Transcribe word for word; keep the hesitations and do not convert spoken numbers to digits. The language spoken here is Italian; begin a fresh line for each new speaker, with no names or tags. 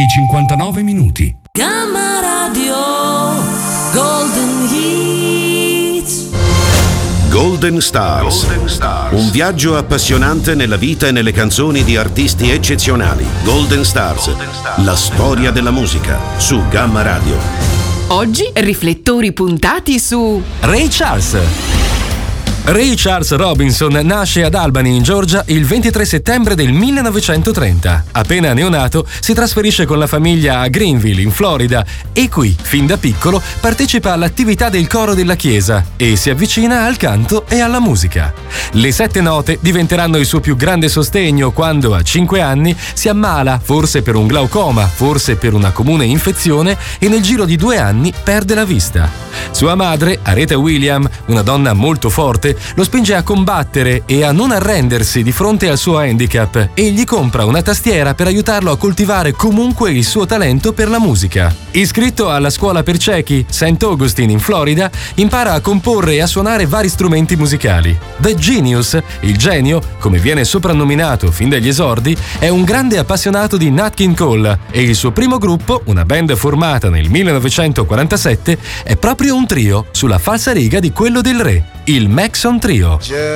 di cinquantanove minuti.
Gamma Radio Golden Hits.
Golden Stars. Golden Stars. Un viaggio appassionante nella vita e nelle canzoni di artisti eccezionali. Golden Stars. Golden Stars. La storia della musica su Gamma Radio.
Oggi riflettori puntati su
Ray Charles. Ray Charles Robinson nasce ad Albany, in Georgia, il ventitré settembre del millenovecentotrenta. Appena neonato, si trasferisce con la famiglia a Greenville, in Florida, e qui, fin da piccolo, partecipa all'attività del coro della chiesa e si avvicina al canto e alla musica. Le sette note diventeranno il suo più grande sostegno quando, a cinque anni, si ammala, forse per un glaucoma, forse per una comune infezione, e nel giro di due anni perde la vista. Sua madre, Aretha Williams, una donna molto forte, lo spinge a combattere e a non arrendersi di fronte al suo handicap e gli compra una tastiera per aiutarlo a coltivare comunque il suo talento per la musica. Iscritto alla scuola per ciechi Saint Augustine in Florida, impara a comporre e a suonare vari strumenti musicali. The Genius, il genio, come viene soprannominato fin dagli esordi, è un grande appassionato di Nat King Cole e il suo primo gruppo, una band formata nel millenovecentoquarantasette, è proprio un trio sulla falsariga di quello del re, il Maxon Trio.
Just